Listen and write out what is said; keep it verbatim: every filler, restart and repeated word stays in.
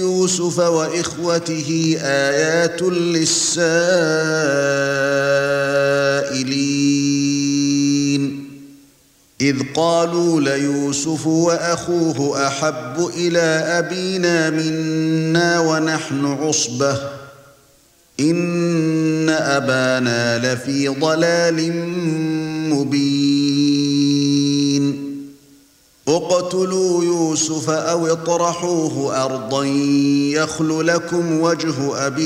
يوسف وإخوته آيات للسائلين إذ قالوا ليوسف وأخوه أحب إلى أبينا منا ونحن عصبة إن أبانا لفي ضلال مبين اقتلوا يوسف أو اطرحوه أرضا يخل لكم وجه أبيكم